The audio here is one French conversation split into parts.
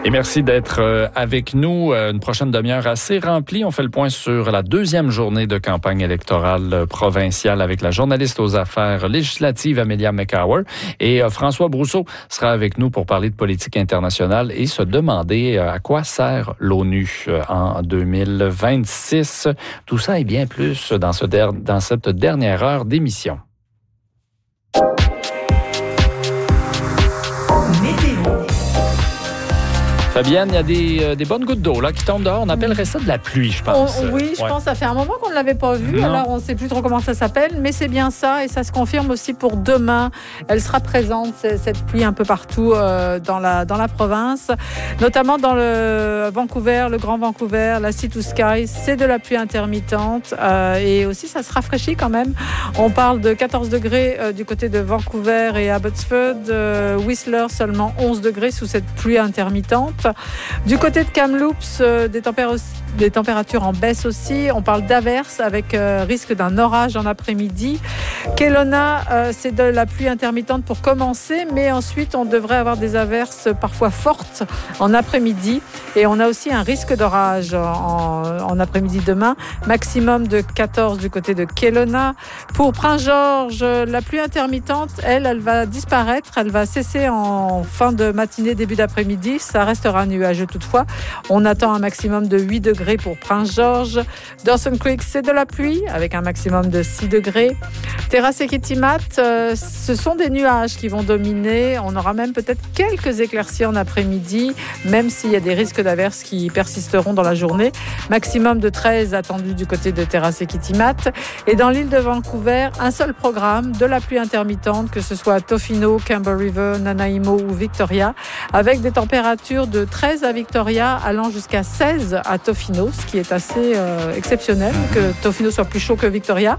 Et merci d'être avec nous. Une prochaine demi-heure assez remplie. On fait le point sur la deuxième journée de campagne électorale provinciale avec la journaliste aux affaires législatives Amelia McCower. Et François Brousseau sera avec nous pour parler de politique internationale et se demander à quoi sert l'ONU en 2026. Tout ça et bien plus dans cette dernière heure d'émission. Fabienne, il y a des bonnes gouttes d'eau là qui tombent dehors. On appellerait ça de la pluie, je pense. Oui, je pense que ça fait un moment qu'on ne l'avait pas vu. Non. Alors, on ne sait plus trop comment ça s'appelle, mais c'est bien ça. Et ça se confirme aussi pour demain. Elle sera présente, cette pluie, un peu partout dans la province, notamment dans le Vancouver, le Grand Vancouver, la Sea to Sky. C'est de la pluie intermittente. Et aussi, ça se rafraîchit quand même. On parle de 14 degrés du côté de Vancouver et Abbotsford. Whistler, seulement 11 degrés sous cette pluie intermittente. Du côté de Kamloops, des températures en baisse aussi. On parle d'averses avec risque d'un orage en après-midi. Kelowna, c'est de la pluie intermittente pour commencer, mais ensuite on devrait avoir des averses parfois fortes en après-midi. Et on a aussi un risque d'orage en après-midi demain. Maximum de 14 du côté de Kelowna. Pour Prince-Georges, la pluie intermittente, elle va disparaître. Elle va cesser en fin de matinée, début d'après-midi. Ça restera nuageux toutefois. On attend un maximum de 8 degrés pour Prince-Georges. Dawson Creek, c'est de la pluie avec un maximum de 6 degrés. Terrasse et Kitimat, ce sont des nuages qui vont dominer. On aura même peut-être quelques éclaircies en après-midi, même s'il y a des risques d'averses qui persisteront dans la journée. Maximum de 13 attendu du côté de Terrasse et Kitimat. Et dans l'île de Vancouver, un seul programme, de la pluie intermittente, que ce soit à Tofino, Camber River, Nanaimo ou Victoria, avec des températures de 13 à Victoria, allant jusqu'à 16 à Tofino, ce qui est assez exceptionnel, que Tofino soit plus chaud que Victoria.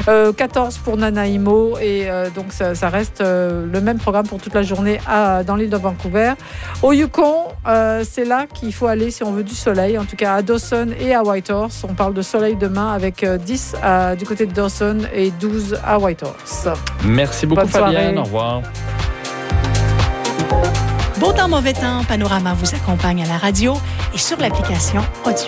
14 pour Nanaimo, et donc ça reste le même programme pour toute la journée dans l'île de Vancouver. Au Yukon, c'est là qu'il faut aller si on veut du soleil, en tout cas à Dawson et à Whitehorse. On parle de soleil demain avec 10 du côté de Dawson et 12 à Whitehorse. Merci beaucoup Fabienne, au revoir. Beau temps, mauvais temps, Panorama vous accompagne à la radio et sur l'application audio.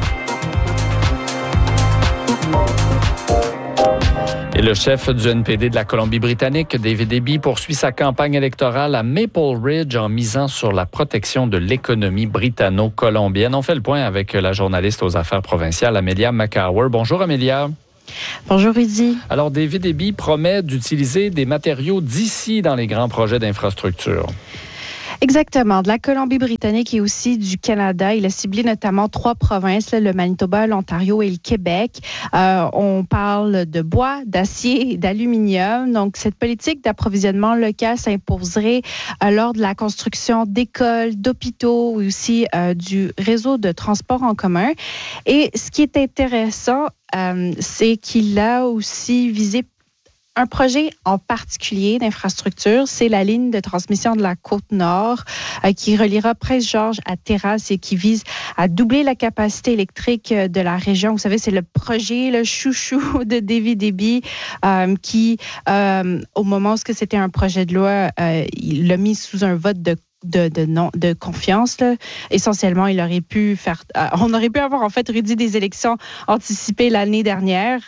Et le chef du NPD de la Colombie-Britannique, David Eby, poursuit sa campagne électorale à Maple Ridge en misant sur la protection de l'économie britanno-colombienne. On fait le point avec la journaliste aux affaires provinciales, Amelia McCower. Bonjour Amelia. Bonjour Rudy. Alors David Eby promet d'utiliser des matériaux d'ici dans les grands projets d'infrastructure. Exactement. De la Colombie-Britannique et aussi du Canada. Il a ciblé notamment 3 provinces, le Manitoba, l'Ontario et le Québec. On parle de bois, d'acier et d'aluminium. Donc, cette politique d'approvisionnement local s'imposerait lors de la construction d'écoles, d'hôpitaux ou aussi du réseau de transport en commun. Et ce qui est intéressant, c'est qu'il a aussi visé un projet en particulier d'infrastructure, c'est la ligne de transmission de la Côte-Nord qui reliera Prince-Georges à Terrasse et qui vise à doubler la capacité électrique de la région. Vous savez, c'est le projet, le chouchou de David Eby qui, au moment où c'était un projet de loi, il l'a mis sous un vote de confiance. Là. Essentiellement, on aurait pu avoir en fait Rudy des élections anticipées l'année dernière.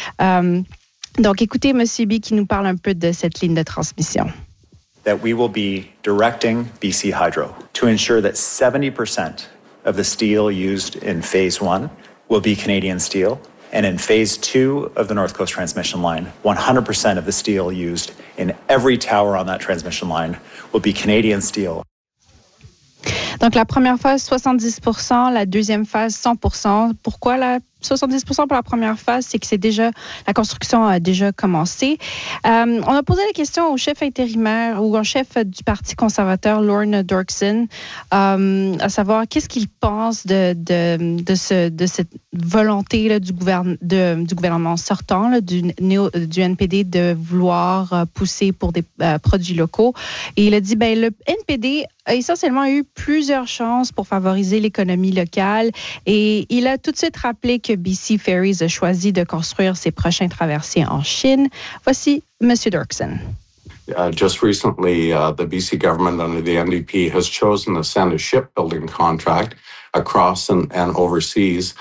Donc, écoutez M. Eby qui nous parle un peu de cette ligne de transmission. That we will be directing BC Hydro to ensure that 70% of the steel used in Phase 1 will be Canadian steel. And in Phase 2 of the North Coast Transmission Line, 100% of the steel used in every tower on that transmission line will be Canadian steel. Donc, la première phase, 70%, la deuxième phase, 100%. Pourquoi la 70% pour la première phase, c'est que la construction a déjà commencé. On a posé la question au chef intérimaire ou au chef du Parti conservateur, Lorne Dorkson, à savoir qu'est-ce qu'il pense de cette volonté là, du gouvernement sortant, là, du NPD de vouloir pousser pour des produits locaux. Et il a dit, le NPD a essentiellement eu plusieurs chances pour favoriser l'économie locale et il a tout de suite rappelé que BC Ferries a choisi de construire ses prochains traversiers en Chine. Voici M. Dorkson. Just recently, the BC government under the NDP has chosen to send a shipbuilding contract across and overseas,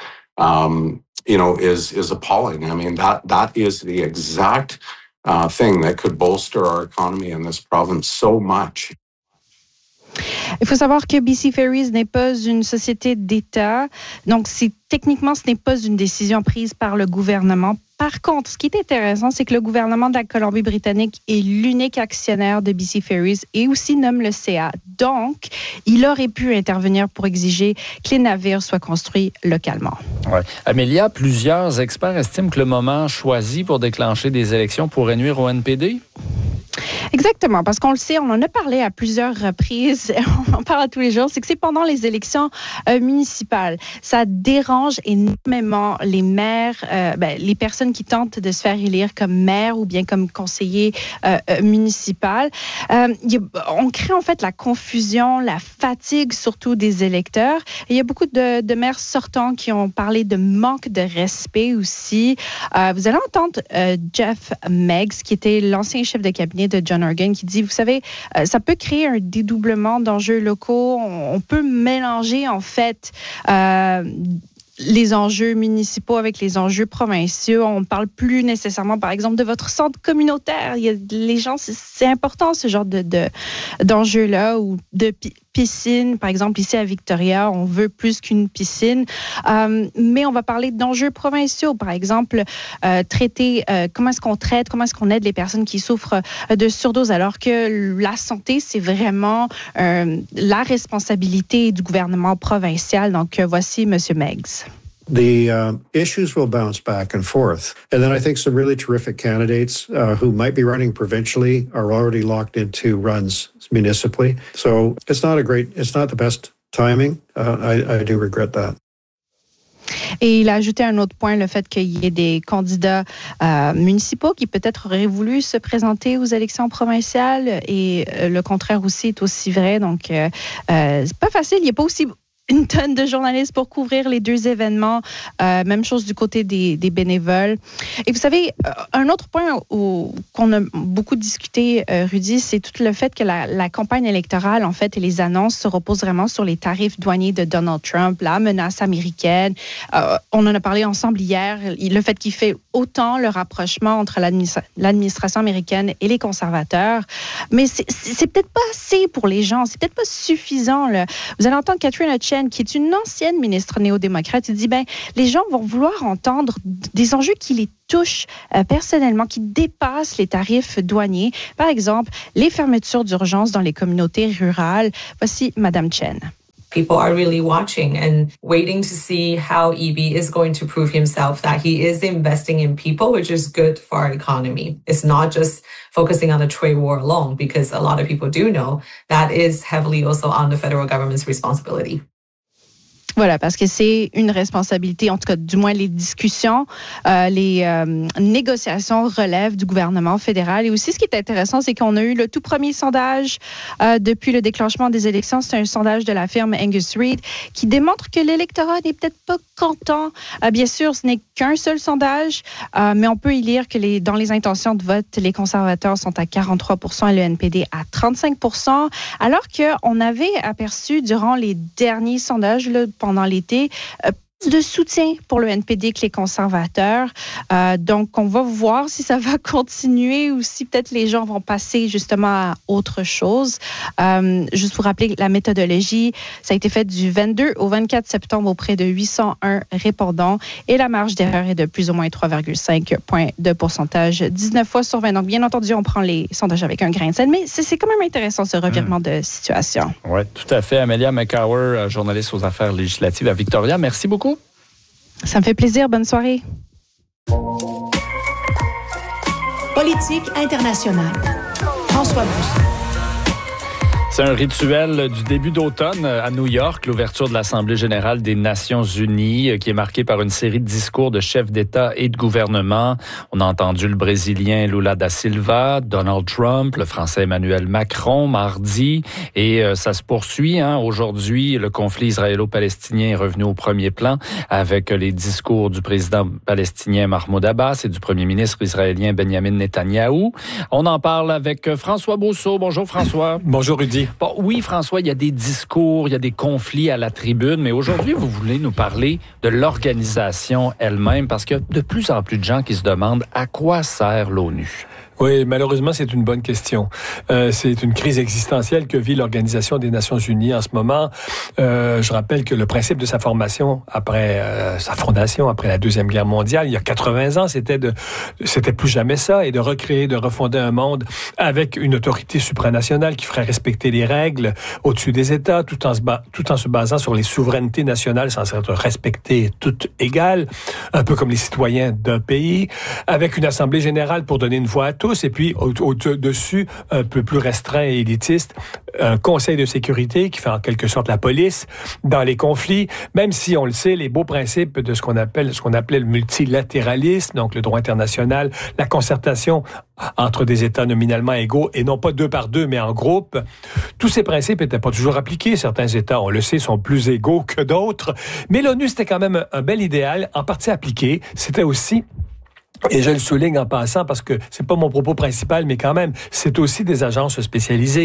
is appalling. I mean, that is the exact thing that could bolster our economy in this province so much. Il faut savoir que BC Ferries n'est pas une société d'État, donc techniquement, ce n'est pas une décision prise par le gouvernement. Par contre, ce qui est intéressant, c'est que le gouvernement de la Colombie-Britannique est l'unique actionnaire de BC Ferries et aussi nomme le CA. Donc, il aurait pu intervenir pour exiger que les navires soient construits localement. Ouais. Amélia, plusieurs experts estiment que le moment choisi pour déclencher des élections pourrait nuire au NPD? Exactement, parce qu'on le sait, on en a parlé à plusieurs reprises, on en parle tous les jours, c'est que c'est pendant les élections municipales. Ça dérange énormément les maires, les personnes qui tentent de se faire élire comme maire ou bien comme conseiller municipal. On crée en fait la confusion, la fatigue surtout des électeurs. Et il y a beaucoup de maires sortants qui ont parlé de manque de respect aussi. Vous allez entendre Jeff Meggs, qui était l'ancien chef de cabinet de John Horgan, qui dit, vous savez, ça peut créer un dédoublement d'enjeux locaux. On peut mélanger, en fait, les enjeux municipaux avec les enjeux provinciaux. On ne parle plus nécessairement, par exemple, de votre centre communautaire. Les gens, c'est important, ce genre d'enjeux-là, ou de piscine. Par exemple, ici à Victoria, on veut plus qu'une piscine. Mais on va parler d'enjeux provinciaux. Par exemple, traiter comment est-ce qu'on aide les personnes qui souffrent de surdose, alors que la santé, c'est vraiment la responsabilité du gouvernement provincial. Donc, voici M. Meggs. The issues will bounce back and forth. And then I think some really terrific candidates who might be running provincially are already locked into runs municipally. So it's not the best timing. I do regret that. Et il a ajouté un autre point, le fait qu'il y ait des candidats municipaux qui peut-être auraient voulu se présenter aux élections provinciales, et le contraire aussi est aussi vrai. Donc, c'est pas facile. Il n'y a pas aussi une tonne de journalistes pour couvrir les deux événements. Même chose du côté des bénévoles. Et vous savez, un autre point qu'on a beaucoup discuté, Rudy, c'est tout le fait que la campagne électorale, en fait, et les annonces se reposent vraiment sur les tarifs douaniers de Donald Trump, la menace américaine. On en a parlé ensemble hier, le fait qu'il fait autant le rapprochement entre l'administration américaine et les conservateurs. Mais c'est peut-être pas assez pour les gens, c'est peut-être pas suffisant, là. Vous allez entendre Catherine Hochen, qui est une ancienne ministre néo-démocrate, il dit, les gens vont vouloir entendre des enjeux qui les touchent personnellement, qui dépassent les tarifs douaniers. Par exemple, les fermetures d'urgence dans les communautés rurales. Voici Madame Chen. People are really watching and waiting to see how EB is going to prove himself that he is investing in people, which is good for our economy. It's not just focusing on the trade war alone, because a lot of people do know that is heavily also on the federal government's responsibility. Voilà, parce que c'est une responsabilité, en tout cas, du moins les discussions, les négociations relèvent du gouvernement fédéral. Et aussi, ce qui est intéressant, c'est qu'on a eu le tout premier sondage depuis le déclenchement des élections. C'est un sondage de la firme Angus Reid qui démontre que l'électorat n'est peut-être pas content. Bien sûr, ce n'est qu'un seul sondage, mais on peut y lire que dans les intentions de vote, les conservateurs sont à 43% et le NPD à 35%, alors qu'on avait aperçu durant les derniers sondages, pendant l'été, de soutien pour le NPD que les conservateurs. Donc, on va voir si ça va continuer ou si peut-être les gens vont passer justement à autre chose. Juste pour rappeler la méthodologie, ça a été fait du 22 au 24 septembre auprès de 801 répondants et la marge d'erreur est de plus ou moins 3,5 points de pourcentage, 19 fois sur 20. Donc, bien entendu, on prend les sondages avec un grain de sel, mais c'est quand même intéressant ce revirement de situation. Oui, tout à fait. Amélia McCower, journaliste aux affaires législatives à Victoria. Merci beaucoup. Ça me fait plaisir. Bonne soirée. Politique internationale. François Boucher. C'est un rituel du début d'automne à New York, l'ouverture de l'Assemblée générale des Nations unies, qui est marquée par une série de discours de chefs d'État et de gouvernement. On a entendu le Brésilien Lula da Silva, Donald Trump, le Français Emmanuel Macron mardi, et ça se poursuit. Aujourd'hui, le conflit israélo-palestinien est revenu au premier plan avec les discours du président palestinien Mahmoud Abbas et du premier ministre israélien Benjamin Netanyahou. On en parle avec François Beausseau. Bonjour François. Bonjour Rudy. Bon, oui, François, il y a des discours, il y a des conflits à la tribune, mais aujourd'hui, vous voulez nous parler de l'organisation elle-même parce qu'il y a de plus en plus de gens qui se demandent à quoi sert l'ONU. Oui, malheureusement, c'est une bonne question. C'est une crise existentielle que vit l'Organisation des Nations Unies en ce moment. Je rappelle que le principe de sa formation après sa fondation, après la Deuxième Guerre mondiale, il y a 80 ans, c'était plus jamais ça, et de recréer, de refonder un monde avec une autorité supranationale qui ferait respecter les règles au-dessus des États, tout en se basant sur les souverainetés nationales censées être respectées toutes égales, un peu comme les citoyens d'un pays, avec une assemblée générale pour donner une voix à tous, et puis au-dessus, un peu plus restreint et élitiste, un conseil de sécurité qui fait en quelque sorte la police dans les conflits, même si on le sait, les beaux principes de ce qu'on appelait le multilatéralisme, donc le droit international, la concertation entre des États nominalement égaux et non pas deux par deux, mais en groupe. Tous ces principes n'étaient pas toujours appliqués. Certains États, on le sait, sont plus égaux que d'autres. Mais l'ONU, c'était quand même un bel idéal, en partie appliqué. C'était aussi, et je le souligne en passant parce que c'est pas mon propos principal, mais quand même, c'est aussi des agences spécialisées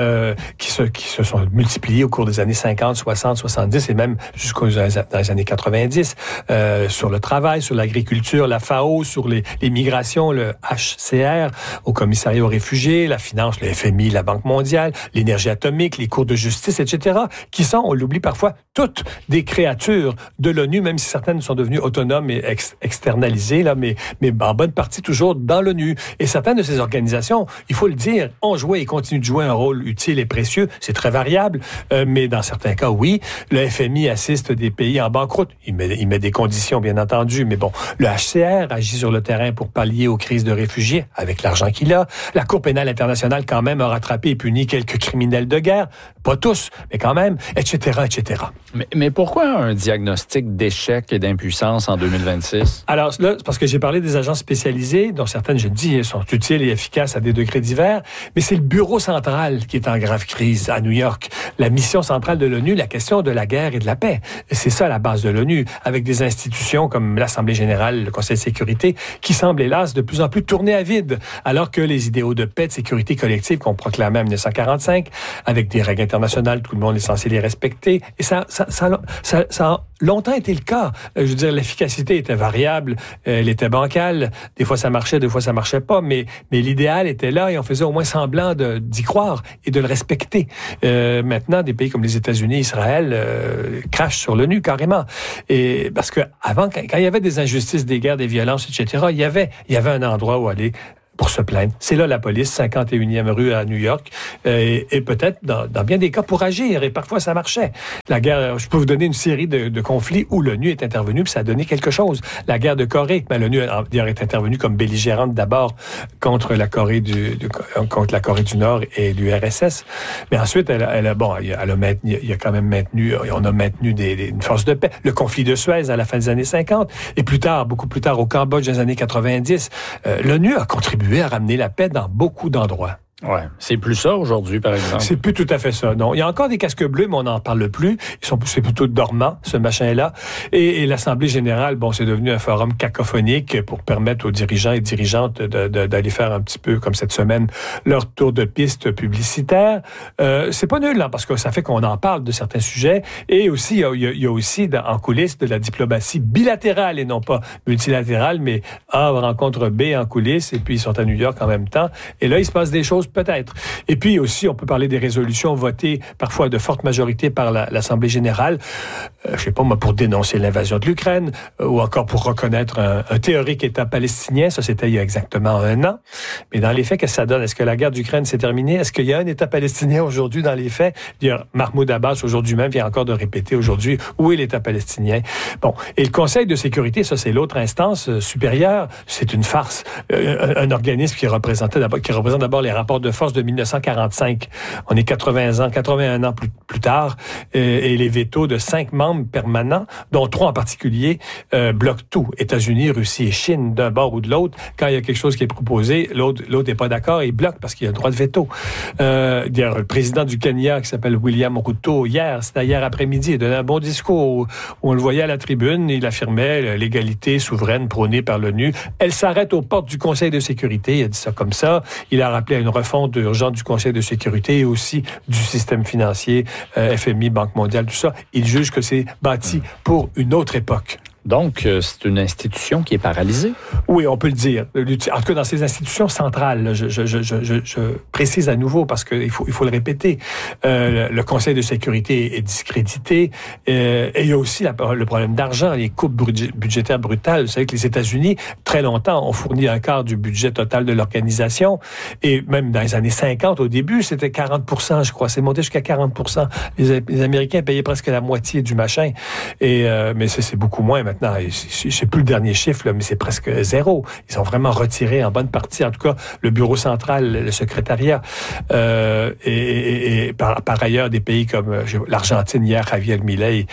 qui se sont multipliées au cours des années 50, 60, 70 et même dans les années 90 sur le travail, sur l'agriculture, la FAO, sur les migrations, le HCR, au commissariat aux réfugiés, la finance, le FMI, la Banque mondiale, l'énergie atomique, les cours de justice, etc., qui sont, on l'oublie parfois, toutes des créatures de l'ONU, même si certaines sont devenues autonomes et externalisées, là, mais en bonne partie toujours dans l'ONU. Et certaines de ces organisations, il faut le dire, ont joué et continuent de jouer un rôle utile et précieux. C'est très variable, mais dans certains cas, oui. Le FMI assiste des pays en banqueroute. Il met des conditions, bien entendu, mais bon. Le HCR agit sur le terrain pour pallier aux crises de réfugiés avec l'argent qu'il a. La Cour pénale internationale, quand même, a rattrapé et puni quelques criminels de guerre. Pas tous, mais quand même, etc., etc. Mais pourquoi un diagnostic d'échec et d'impuissance en 2026? Alors là, c'est parce que j'ai parlé des agences spécialisées, dont certaines, je le dis, sont utiles et efficaces à des degrés divers, mais c'est le bureau central qui est en grave crise à New York. La mission centrale de l'ONU, la question de la guerre et de la paix. Et c'est ça la base de l'ONU, avec des institutions comme l'Assemblée générale, le Conseil de sécurité, qui semblent, hélas, de plus en plus tourner à vide, alors que les idéaux de paix, de sécurité collective qu'on proclamait en 1945, avec des règles internationales, tout le monde est censé les respecter, et ça a longtemps été le cas. Je veux dire, l'efficacité était variable, elle était bancale. Des fois, ça marchait, des fois, ça marchait pas. Mais l'idéal était là et on faisait au moins semblant d'y croire et de le respecter. Maintenant, des pays comme les États-Unis, Israël, crachent sur l'ONU carrément. Et parce que avant, quand il y avait des injustices, des guerres, des violences, etc., il y avait un endroit où aller pour se plaindre. C'est là la police, 51e rue à New York, et peut-être dans bien des cas pour agir, et parfois ça marchait. La guerre, je peux vous donner une série de conflits où l'ONU est intervenue, puis ça a donné quelque chose. La guerre de Corée, l'ONU est intervenue comme belligérante d'abord contre la Corée du Nord et l'URSS, mais ensuite on a maintenu une force de paix. Le conflit de Suez à la fin des années 50, et beaucoup plus tard au Cambodge dans les années 90, l'ONU a contribué à ramener la paix dans beaucoup d'endroits. Ouais, c'est plus ça aujourd'hui, par exemple. C'est plus tout à fait ça, non. Il y a encore des casques bleus, mais on n'en parle plus. C'est plutôt dormant, ce machin-là. Et l'Assemblée générale, c'est devenu un forum cacophonique pour permettre aux dirigeants et dirigeantes d'aller faire un petit peu, comme cette semaine, leur tour de piste publicitaire. C'est pas nul, parce que ça fait qu'on en parle de certains sujets. Et aussi, il y a aussi en coulisses de la diplomatie bilatérale et non pas multilatérale, mais A rencontre B en coulisses, et puis ils sont à New York en même temps. Et là, il se passe des choses peut-être. Et puis aussi, on peut parler des résolutions votées parfois de forte majorité par l'Assemblée générale, je sais pas moi, pour dénoncer l'invasion de l'Ukraine, ou encore pour reconnaître un théorique État palestinien. Ça, c'était il y a exactement 1 an. Mais dans les faits, qu'est-ce que ça donne? Est-ce que la guerre d'Ukraine s'est terminée? Est-ce qu'il y a un État palestinien aujourd'hui dans les faits? Mahmoud Abbas, aujourd'hui même, vient encore de répéter aujourd'hui où est l'État palestinien. Bon. Et le Conseil de sécurité, ça, c'est l'autre instance supérieure. C'est une farce. Un organisme qui représente d'abord les rapports de force de 1945. On est 81 ans plus tard, et les vétos de 5 membres permanents, dont 3 en particulier, bloquent tout. États-Unis, Russie et Chine, d'un bord ou de l'autre. Quand il y a quelque chose qui est proposé, l'autre n'est pas d'accord et il bloque parce qu'il y a le droit de veto. Il y a le président du Kenya qui s'appelle William Ruto, c'était hier après-midi, il donnait un bon discours où on le voyait à la tribune, il affirmait l'égalité souveraine prônée par l'ONU. Elle s'arrête aux portes du Conseil de sécurité, il a dit ça comme ça. Il a rappelé à une refonte urgente du Conseil de sécurité et aussi du système financier, FMI, Banque mondiale, tout ça. Il juge que c'est bâti pour une autre époque. Donc, c'est une institution qui est paralysée? Oui, on peut le dire. En tout cas, dans ces institutions centrales, là, je précise à nouveau parce qu'il faut le répéter. Le Conseil de sécurité est discrédité. Et il y a aussi le problème d'argent, les coupes budgétaires brutales. Vous savez que les États-Unis, très longtemps, ont fourni un quart du budget total de l'organisation. Et même dans les années 50, au début, c'était 40%, je crois. C'est monté jusqu'à 40%. Les Américains payaient presque la moitié du machin. Mais c'est beaucoup moins maintenant. Je sais plus le dernier chiffre, là, mais c'est presque 0. Ils ont vraiment retiré en bonne partie, en tout cas, le bureau central, le secrétariat. Et par ailleurs, des pays comme l'Argentine, hier, Javier Milei,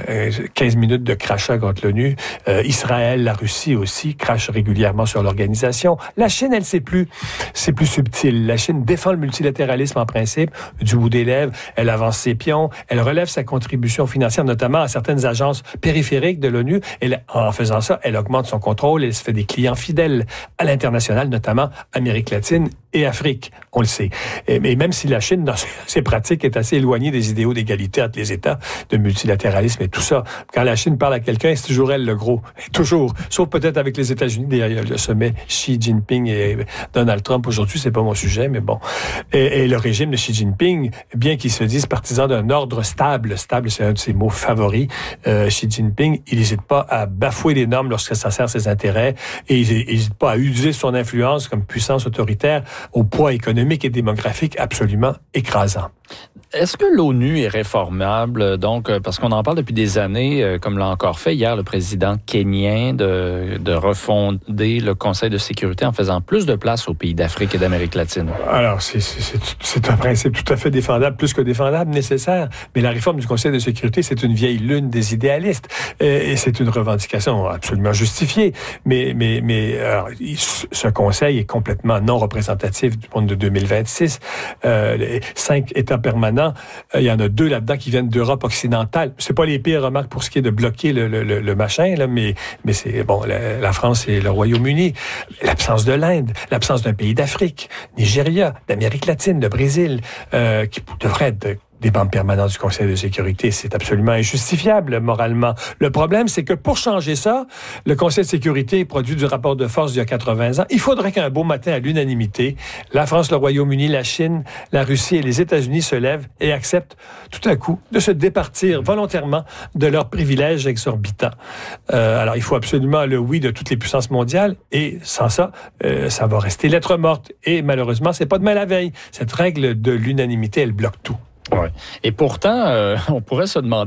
15 minutes de crachat contre l'ONU. Israël, la Russie aussi, crachent régulièrement sur l'organisation. La Chine, elle, c'est plus subtil. La Chine défend le multilatéralisme en principe, du bout des lèvres. Elle avance ses pions. Elle relève sa contribution financière, notamment à certaines agences périphériques de l'ONU. En faisant ça, elle augmente son contrôle, elle se fait des clients fidèles à l'international, notamment Amérique latine et Afrique, on le sait. Mais même si la Chine, dans ses pratiques, est assez éloignée des idéaux d'égalité entre les États, de multilatéralisme et tout ça, quand la Chine parle à quelqu'un, c'est toujours elle le gros. Toujours. Sauf peut-être avec les États-Unis, d'ailleurs, le sommet Xi Jinping et Donald Trump. Aujourd'hui, c'est pas mon sujet, mais bon. Et le régime de Xi Jinping, bien qu'il se dise partisan d'un ordre stable, c'est un de ses mots favoris, Xi Jinping, il n'hésite pas à bafouer les normes lorsque ça sert ses intérêts et il n'hésite pas à user son influence comme puissance autoritaire au poids économique et démographique absolument écrasant. Est-ce que l'ONU est réformable? Donc, parce qu'on en parle depuis des années, comme l'a encore fait hier le président kenyan, de refonder le Conseil de sécurité en faisant plus de place aux pays d'Afrique et d'Amérique latine. Alors, c'est un principe tout à fait défendable, plus que défendable, nécessaire. Mais la réforme du Conseil de sécurité, c'est une vieille lune des idéalistes. Et c'est une revendication absolument justifiée. Mais alors, ce Conseil est complètement non représentatif du monde de 2026. Les 5 États permanents, il y en a 2 là-dedans qui viennent d'Europe occidentale. C'est pas les pires remarques pour ce qui est de bloquer le machin, là, mais c'est bon, la France et le Royaume-Uni. L'absence de l'Inde, l'absence d'un pays d'Afrique, Nigeria, d'Amérique latine, de Brésil, qui devraient être des membres permanents du Conseil de sécurité, c'est absolument injustifiable moralement. Le problème, c'est que pour changer ça, le Conseil de sécurité produit du rapport de force d'il y a 80 ans. Il faudrait qu'un beau matin, à l'unanimité, la France, le Royaume-Uni, la Chine, la Russie et les États-Unis se lèvent et acceptent tout à coup de se départir volontairement de leurs privilèges exorbitants. Alors, il faut absolument le oui de toutes les puissances mondiales et sans ça, ça va rester lettre morte. Et malheureusement, c'est pas demain la veille. Cette règle de l'unanimité, elle bloque tout. Ouais. Et pourtant, on pourrait se demander